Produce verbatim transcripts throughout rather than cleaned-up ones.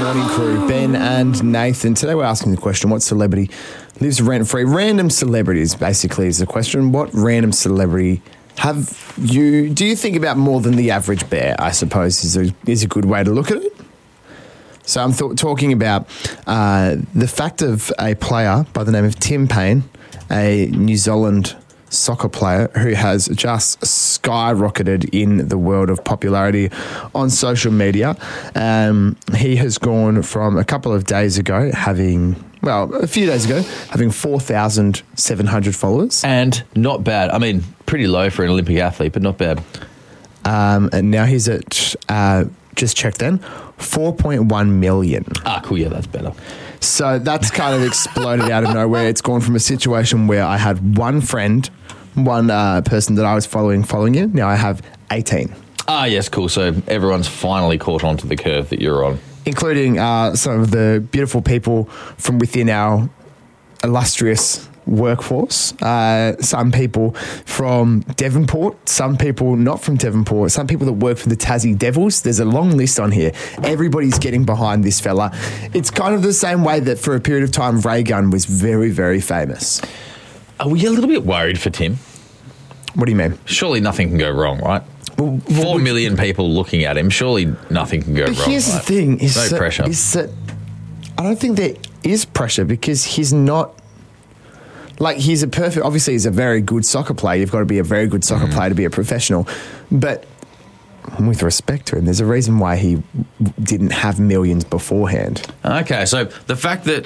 morning crew, Ben and Nathan. Today we're asking the question, what celebrity lives rent-free? Random celebrities, basically, is the question. What random celebrity have you... Do you think about more than the average bear, I suppose, is a, is a good way to look at it? So I'm th- talking about uh, the fact of a player by the name of Tim Payne, a New Zealand soccer player who has just skyrocketed in the world of popularity on social media. Um, he has gone from a couple of days ago having, well, a few days ago, having four thousand seven hundred followers. And not bad. I mean, pretty low for an Olympic athlete, but not bad. Um, and now he's at, uh, just checked then, four point one million. Ah, cool. Yeah, that's better. So that's kind of exploded out of nowhere. It's gone from a situation where I had one friend, one uh, person that I was following, following you. Now I have eighteen. Ah, yes, cool. So everyone's finally caught on to the curve that you're on. Including uh, some of the beautiful people from within our illustrious workforce. Uh, some people from Devonport, some people not from Devonport, some people that work for the Tassie Devils. There's a long list on here. Everybody's getting behind this fella. It's kind of the same way that for a period of time Ray Gunn was very, very famous. Are we a little bit worried for Tim? What do you mean? Surely nothing can go wrong, right? Well, Four well, million people looking at him. Surely nothing can go but wrong. here's right? the thing. Is no that, pressure. Is that I don't think there is pressure because he's not... Like, he's a perfect... Obviously, he's a very good soccer player. You've got to be a very good soccer mm. player to be a professional. But with respect to him, there's a reason why he didn't have millions beforehand. Okay, so the fact that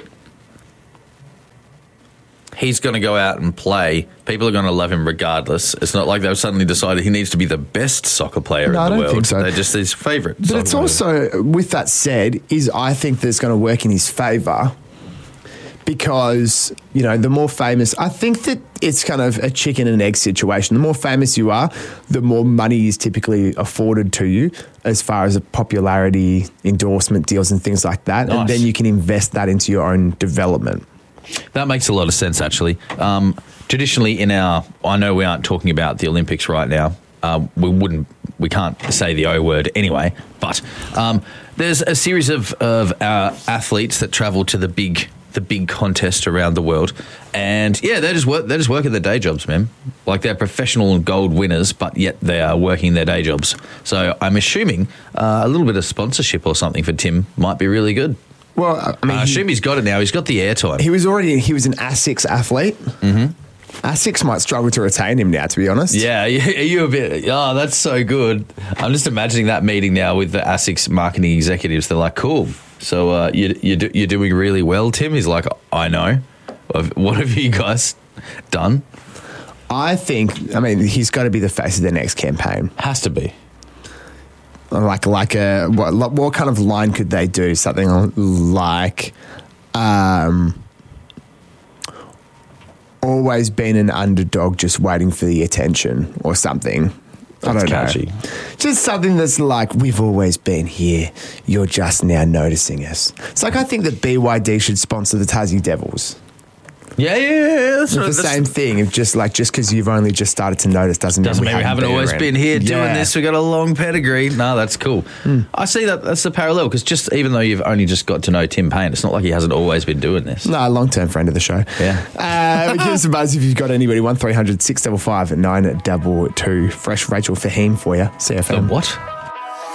he's going to go out and play, people are going to love him regardless. It's not like they've suddenly decided he needs to be the best soccer player no, in the I don't world. Think so. They're just his favourite. But it's also, player. With that said, is I think that it's going to work in his favour because, you know, the more famous... I think that it's kind of a chicken and egg situation. The more famous you are, the more money is typically afforded to you as far as popularity, endorsement deals and things like that. Nice. And then you can invest that into your own development. That makes a lot of sense, actually. Um, traditionally in our... I know we aren't talking about the Olympics right now. Um, we wouldn't... We can't say the O word anyway. But um, there's a series of, of our athletes that travel to the big... the big contest around the world, and yeah, they just work. They just work at their day jobs, man. Like they're professional gold winners, but yet they are working their day jobs. So I'm assuming uh, a little bit of sponsorship or something for Tim might be really good. Well, I mean, I assume he, he's got it now. He's got the airtime. He was already. He was an ASICS athlete. Mm-hmm. ASICS might struggle to retain him now, to be honest. Yeah, are you a bit... Oh, that's so good. I'm just imagining that meeting now with the ASICS marketing executives. They're like, cool. So uh, you, you do, you're doing really well, Tim? He's like, I know. What have you guys done? I think, I mean, he's got to be the face of the next campaign. Has to be. Like, like a... What, what kind of line could they do? Something like... Um, always been an underdog just waiting for the attention or something. That's I don't catchy. know. Just something that's like, we've always been here. You're just now noticing us. It's like I think that B Y D should sponsor the Tassie Devils. Yeah, yeah, yeah. That's It's what, the that's, same thing. If just like just because you've only just started to notice doesn't, doesn't mean mean we haven't been always around. been here doing Yeah. this. We got a long pedigree. No, that's cool. Mm. I see that. That's the parallel because just even though you've only just got to know Tim Payne, it's not like he hasn't always been doing this. No, long-term friend of the show. Yeah. Uh, give us a buzz if you've got anybody. one three hundred six five five nine two two. Fresh Rachel Fahim for you. C F M. The what?